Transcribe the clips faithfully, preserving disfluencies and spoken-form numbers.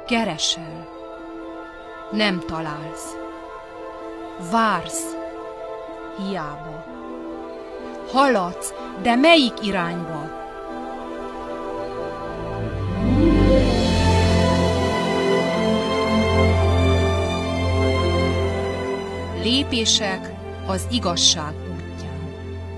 Keresel, nem találsz. Vársz, hiába. Haladsz, de melyik irányba? Lépések az igazság útján.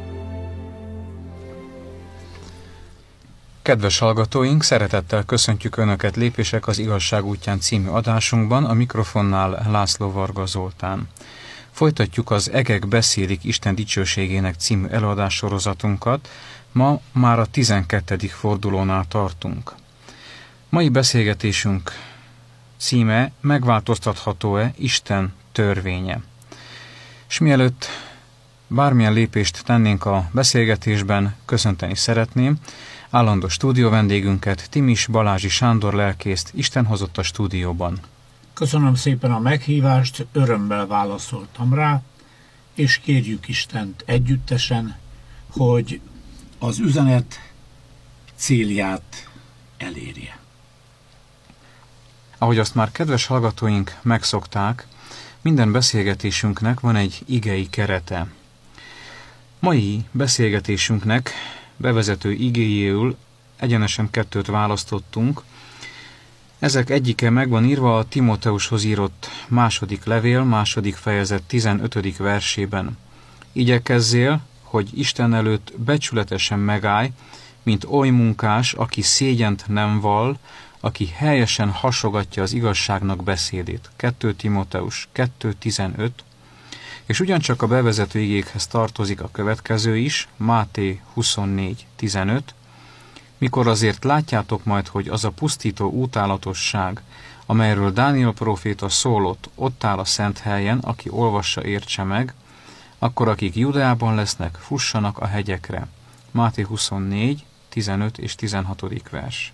Kedves hallgatóink, szeretettel köszöntjük Önöket Lépések az igazság útján című adásunkban, a mikrofonnál László Varga Zoltán. Folytatjuk az Egek beszélik Isten dicsőségének című előadássorozatunkat, ma már a tizenkettedik fordulónál tartunk. Mai beszélgetésünk címe megváltoztatható-e Isten törvénye? És mielőtt bármilyen lépést tennénk a beszélgetésben, köszönteni szeretném állandó stúdió vendégünket, Timis Balázsi Sándor lelkészt, Isten hozott a stúdióban. Köszönöm szépen a meghívást, örömmel válaszoltam rá, és kérjük Istent együttesen, hogy az üzenet célját elérje. Ahogy azt már kedves hallgatóink megszokták, minden beszélgetésünknek van egy igei kerete. Mai beszélgetésünknek bevezető igéjéül egyenesen kettőt választottunk. Ezek egyike meg van írva a Timóteushoz írott második levél, második fejezet tizenötödik versében. Igyekezzél, hogy Isten előtt becsületesen megállj, mint oly munkás, aki szégyent nem vall, aki helyesen hasogatja az igazságnak beszédét. kettő Timóteus kettő tizenöt. És ugyancsak a bevezető igékhez tartozik a következő is, Máté huszonnégy tizenöt. Mikor azért látjátok majd, hogy az a pusztító utálatosság, amelyről Dániel próféta szólott, ott áll a szent helyen, aki olvassa, értse meg, akkor akik Judeában lesznek, fussanak a hegyekre. Máté huszonnégy tizenöt és tizenhat. vers.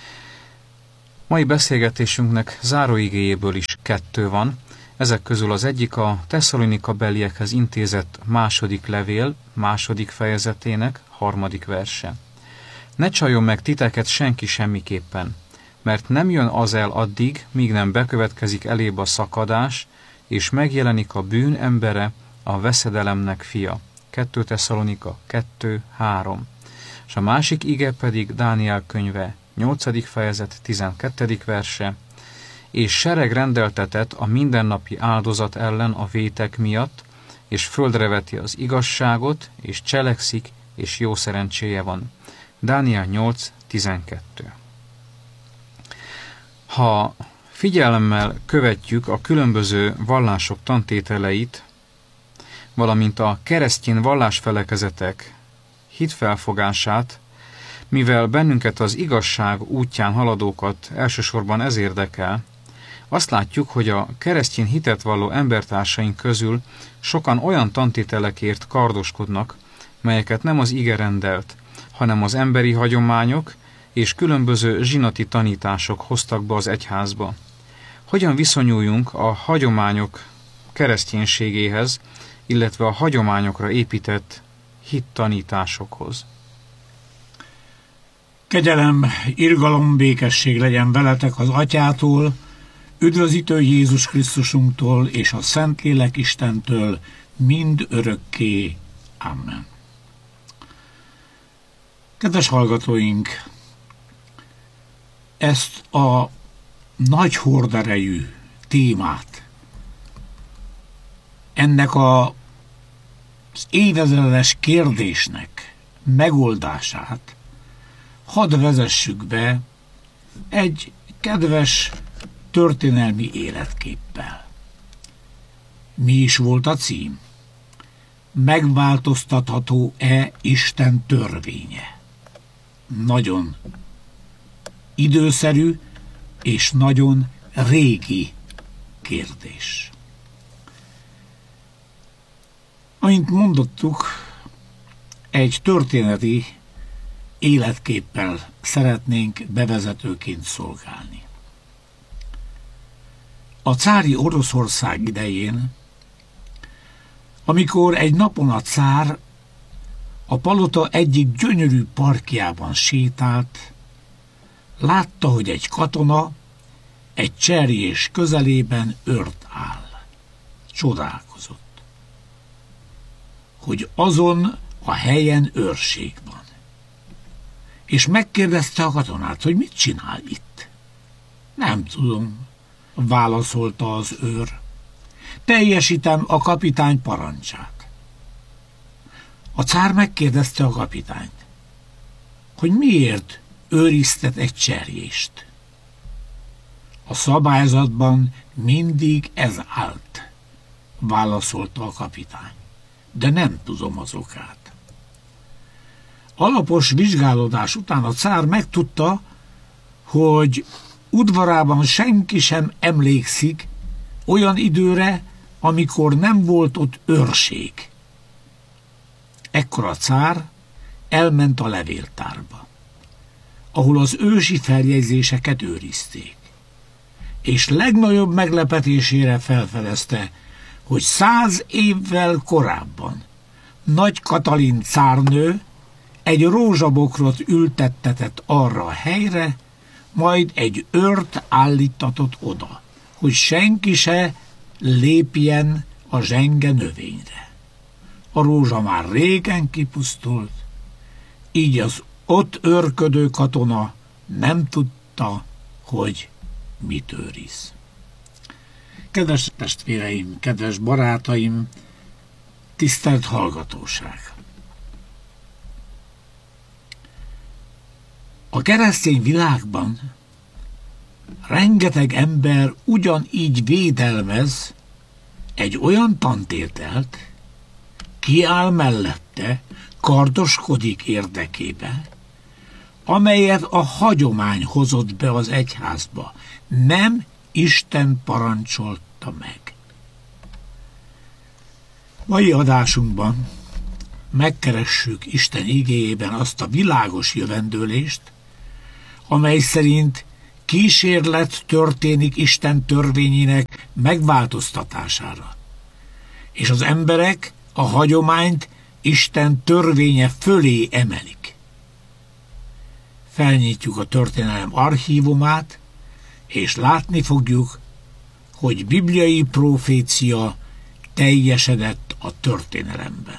Mai beszélgetésünknek záróigéjéből is kettő van. Ezek közül az egyik a Tesszalonika beliekhez intézett második levél, második fejezetének harmadik verse. Ne csaljon meg titeket senki semmiképpen, mert nem jön az el addig, míg nem bekövetkezik elébb a szakadás, és megjelenik a bűn embere, a veszedelemnek fia. kettő Tesszalonika kettő három. És a másik ige pedig Dániel könyve, nyolcadik fejezet tizenkettedik verse. És sereg rendeltetett a mindennapi áldozat ellen a vétek miatt, és földre veti az igazságot, és cselekszik, és jó szerencséje van. Dániel nyolc tizenkettő. Ha figyelemmel követjük a különböző vallások tantételeit, valamint a keresztény vallásfelekezetek hitfelfogását, mivel bennünket az igazság útján haladókat elsősorban ez érdekel, azt látjuk, hogy a keresztény hitet valló embertársaink közül sokan olyan tantételekért kardoskodnak, melyeket nem az ige rendelt, hanem az emberi hagyományok és különböző zsinati tanítások hoztak be az egyházba. Hogyan viszonyuljunk a hagyományok kereszténységéhez, illetve a hagyományokra épített hittanításokhoz? Kegyelem, irgalom, békesség legyen veletek az Atyától, üdvözítő Jézus Krisztusunktól és a Szentlélek Istentől mind örökké. Amen. Kedves hallgatóink, ezt a nagy horderejű témát, ennek a, az évezredes kérdésnek megoldását hadd vezessük be egy kedves történelmi életképpel. Mi is volt a cím? Megváltoztatható-e Isten törvénye? Nagyon időszerű és nagyon régi kérdés. Amint mondottuk, egy történeti életképpel szeretnénk bevezetőként szolgálni. A cári Oroszország idején, amikor egy napon a cár a palota egyik gyönyörű parkjában sétált, látta, hogy egy katona egy cserjés közelében őrt áll. Csodálkozott, hogy azon a helyen őrség van. És megkérdezte a katonát, hogy mit csinál itt. Nem tudom, válaszolta az őr. Teljesítem a kapitány parancsát. A cár megkérdezte a kapitányt, hogy miért őriztet egy cserjést. A szabályzatban mindig ez állt, válaszolta a kapitány, de nem tudom az okát. Alapos vizsgálódás után a cár megtudta, hogy udvarában senki sem emlékszik olyan időre, amikor nem volt ott őrség. Ekkor a cár elment a levéltárba, ahol az ősi feljegyzéseket őrizték, és legnagyobb meglepetésére felfedezte, hogy száz évvel korábban Nagy Katalin cárnő egy rózsabokrot ültettetett arra a helyre, majd egy őrt állítatott oda, hogy senki se lépjen a zsenge növényre. A rózsa már régen kipusztult, így az ott őrködő katona nem tudta, hogy mit őriz. Kedves testvéreim, kedves barátaim, tisztelt hallgatóság! A keresztény világban rengeteg ember ugyanígy védelmez egy olyan tantételt, kiáll mellette, kardoskodik érdekébe, amelyet a hagyomány hozott be az egyházba, nem Isten parancsolta meg. Mai adásunkban megkeressük Isten igéjében azt a világos jövendőlést, amely szerint kísérlet történik Isten törvényének megváltoztatására, és az emberek a hagyományt Isten törvénye fölé emelik. Felnyitjuk a történelem archívumát, és látni fogjuk, hogy bibliai profécia teljesedett a történelemben.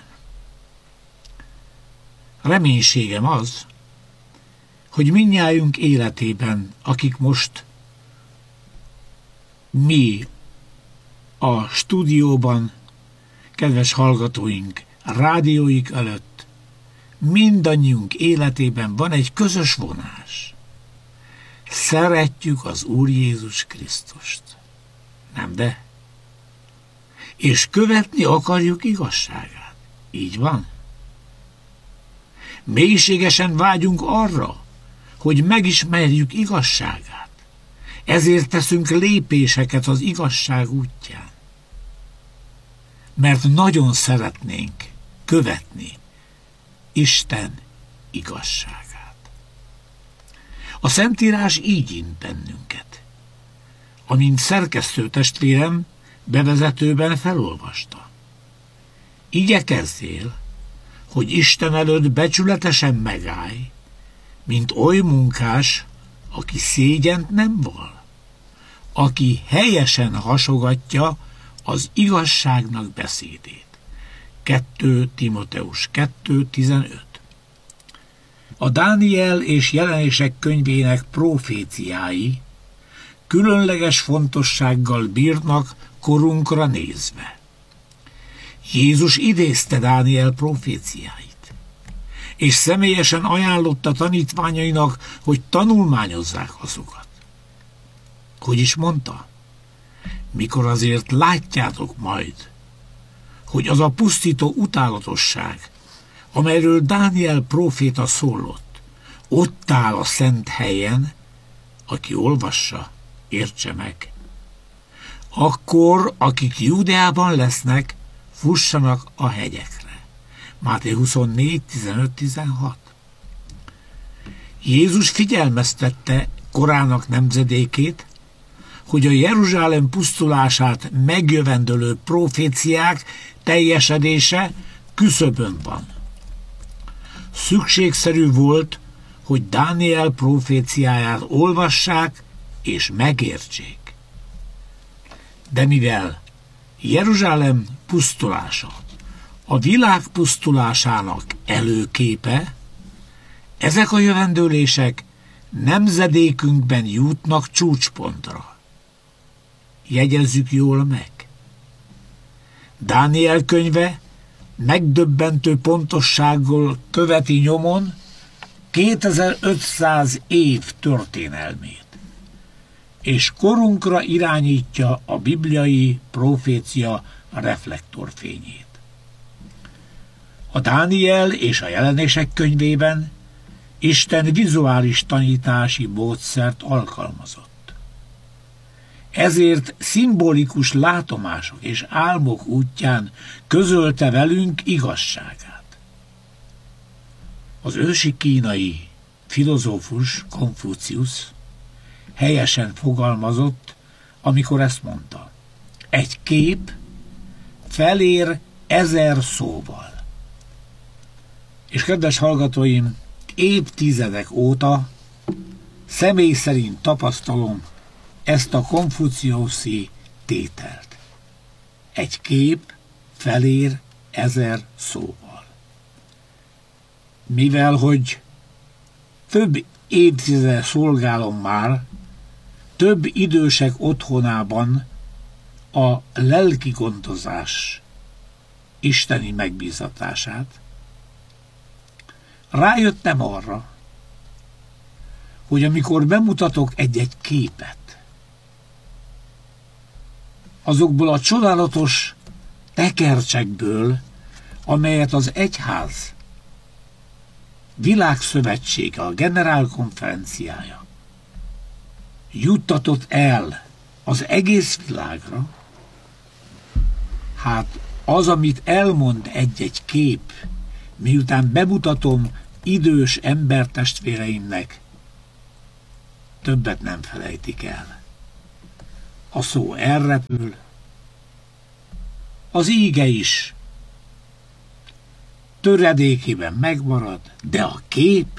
Reménységem az, hogy mindnyájunk életében, akik most mi a stúdióban, kedves hallgatóink, rádióik előtt, mindannyiunk életében van egy közös vonás. Szeretjük az Úr Jézus Krisztust. Nem de? És követni akarjuk igazságát. Így van? Mélységesen vágyunk arra, hogy megismerjük igazságát. Ezért teszünk lépéseket az igazság útján. Mert nagyon szeretnénk követni Isten igazságát. A Szentírás így int bennünket, amint szerkesztő testvérem bevezetőben felolvasta. Igyekezzél, hogy Isten előtt becsületesen megállj, mint oly munkás, aki szégyent nem val, aki helyesen hasogatja az igazságnak beszédét. kettő Timoteus kettő tizenöt. A Dániel és Jelenések könyvének proféciái különleges fontossággal bírnak korunkra nézve. Jézus idézte Dániel proféciáit, és személyesen ajánlotta tanítványainak, hogy tanulmányozzák azokat. Hogy is mondta? Mikor azért látjátok majd, hogy az a pusztító utálatosság, amelyről Dániel próféta szólott, ott áll a szent helyen, aki olvassa, értse meg. Akkor, akik Júdeában lesznek, fussanak a hegyekre. Máté huszonnégy tizenöt tizenhat. Jézus figyelmeztette korának nemzedékét, hogy a Jeruzsálem pusztulását megjövendölő proféciák teljesedése küszöbön van. Szükségszerű volt, hogy Dániel proféciáját olvassák és megértsék. De mivel Jeruzsálem pusztulása a világ pusztulásának előképe, ezek a jövendőlések nemzedékünkben jutnak csúcspontra. Jegyezzük jól meg. Dániel könyve megdöbbentő pontossággal követi nyomon kétezer-ötszáz év történelmét, és korunkra irányítja a bibliai profécia reflektorfényét. A Dániel és a Jelenések könyvében Isten vizuális tanítási módszert alkalmazott. Ezért szimbolikus látomások és álmok útján közölte velünk igazságát. Az ősi kínai filozófus Konfuciusz helyesen fogalmazott, amikor ezt mondta: egy kép felér ezer szóval. És kedves hallgatóim, évtizedek óta személy szerint tapasztalom ezt a konfuciuszi tételt. Egy kép felér ezer szóval. Mivel, hogy több évtizede szolgálom már, több idősek otthonában a lelki gondozás isteni megbízatását, rájöttem arra, hogy amikor bemutatok egy-egy képet, azokból a csodálatos tekercsekből, amelyet az egyház világszövetsége, a generálkonferenciája juttatott el az egész világra, hát az, amit elmond egy-egy kép, miután bemutatom idős embertestvéreimnek, többet nem felejtik el. A szó elrepül, az íge is töredékében megmarad, de a kép,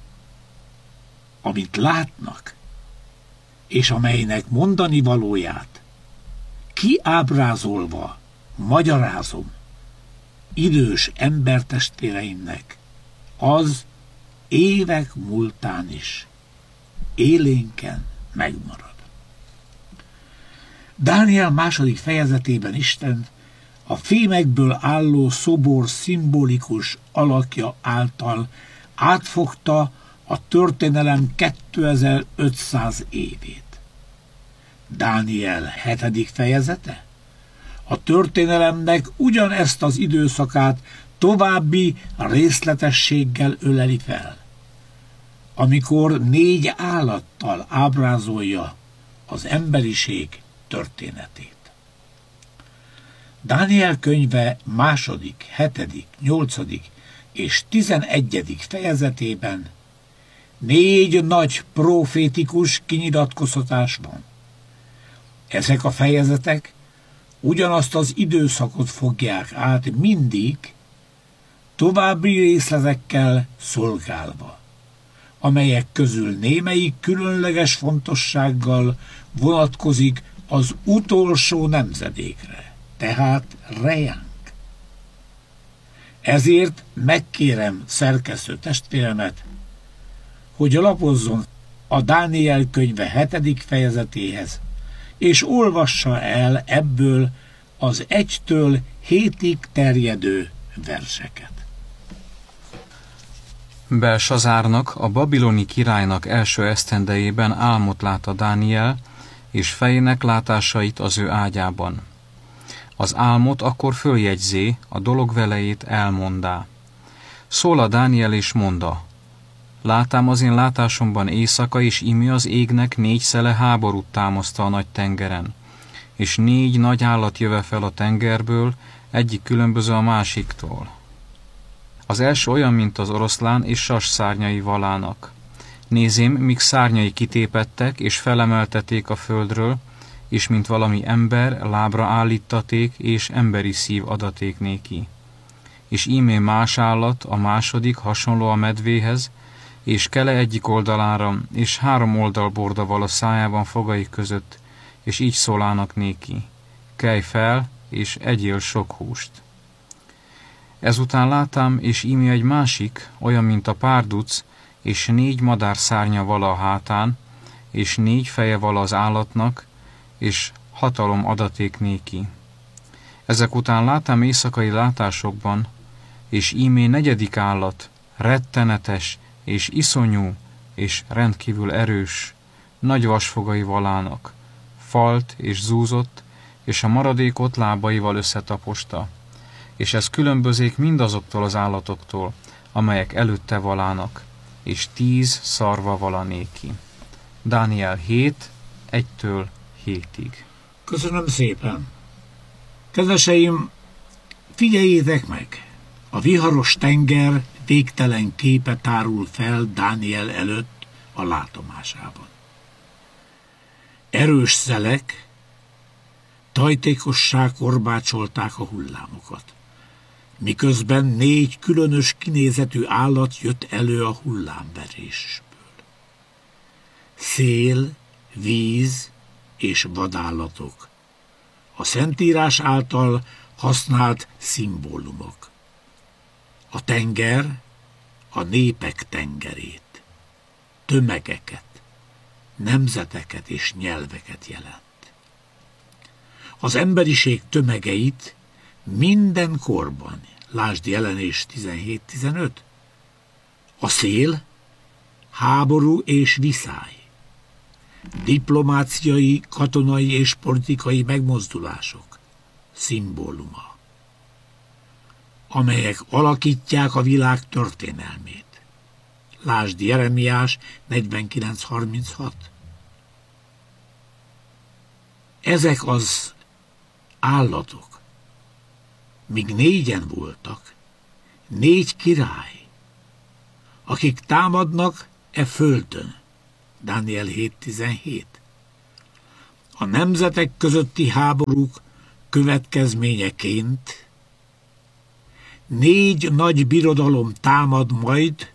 amit látnak, és amelynek mondani valóját kiábrázolva magyarázom idős embertestvéreimnek, az évek múltán is élénken megmarad. Dániel második fejezetében Isten a fémekből álló szobor szimbolikus alakja által átfogta a történelem kétezer-ötszáz évét. Dániel hetedik fejezete a történelemnek ugyanezt az időszakát további részletességgel öleli fel, amikor négy állattal ábrázolja az emberiség történetét. Dániel könyve második, hetedik, nyolcadik és tizenegyedik fejezetében négy nagy profétikus kinyilatkoztatás van. Ezek a fejezetek ugyanazt az időszakot fogják át mindig, további részletekkel szolgálva, amelyek közül némelyik különleges fontossággal vonatkozik az utolsó nemzedékre, tehát rejánk. Ezért megkérem szerkesztő testvéremet, hogy lapozzon a Dániel könyve hetedik fejezetéhez, és olvassa el ebből az egytől hétig terjedő verseket. Belsazárnak, a babiloni királynak első esztendejében álmot látta Dániel, és fejének látásait az ő ágyában. Az álmot akkor följegyzé, a dolog velejét elmondá. Szól a Dániel és monda: látám az én látásomban éjszaka, és imi az égnek négy szele háborút támaszta a nagy tengeren, és négy nagy állat jöve fel a tengerből, egyik különböző a másiktól. Az első olyan, mint az oroszlán, és sas szárnyai valának. Nézém, míg szárnyai kitépettek, és felemelteték a földről, és mint valami ember lábra állíttaték, és emberi szív adaték néki. És ímé más állat, a második, hasonló a medvéhez, és kele egyik oldalára, és három oldalborda val a szájában fogai között, és így szólának néki: kelj fel, és egyél sok húst. Ezután látám, és íme egy másik, olyan, mint a párduc, és négy madár szárnya vala a hátán, és négy feje vala az állatnak, és hatalom adaték néki. Ezek után látám éjszakai látásokban, és ímé negyedik állat, rettenetes, és iszonyú, és rendkívül erős, nagy vasfogai valának, falt és zúzott, és a maradékot lábaival összetaposta, és ez különbözik mindazoktól az állatoktól, amelyek előtte valának, és tíz szarva valanéki. Dániel hét, egytől hétig. Köszönöm szépen! Kedveseim, figyeljétek meg! A viharos tenger végtelen képe tárul fel Dániel előtt a látomásában. Erős szelek, tajtékossá korbácsolták a hullámokat, miközben négy különös kinézetű állat jött elő a hullámverésből. Szél, víz és vadállatok, a Szentírás által használt szimbólumok. A tenger a népek tengerét, tömegeket, nemzeteket és nyelveket jelent. Az emberiség tömegeit minden korban, lásd Jelenés tizenhét tizenöt, a szél, háború és viszály, diplomáciai, katonai és politikai megmozdulások szimbóluma, amelyek alakítják a világ történelmét. Lásd Jeremiás negyvenkilenc harminchat. Ezek az állatok, míg négyen voltak, négy király, akik támadnak e földön. Dániel hét tizenhét. A nemzetek közötti háborúk következményeként négy nagy birodalom támad majd,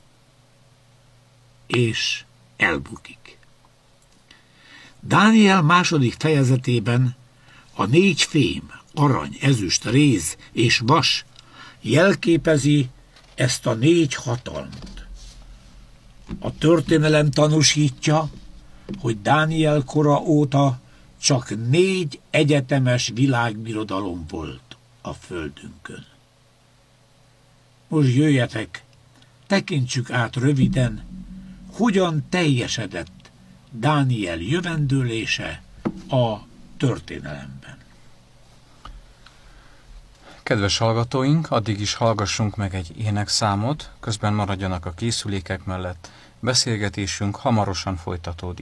és elbukik. Dániel második fejezetében a négy fém, arany, ezüst, réz és vas jelképezi ezt a négy hatalmat. A történelem tanúsítja, hogy Dániel kora óta csak négy egyetemes világbirodalom volt a földünkön. Most jöjjetek, tekintsük át röviden, hogyan teljesedett Dániel jövendőlése a történelemben. Kedves hallgatóink, addig is hallgassunk meg egy énekszámot, közben maradjanak a készülékek mellett, beszélgetésünk hamarosan folytatódik.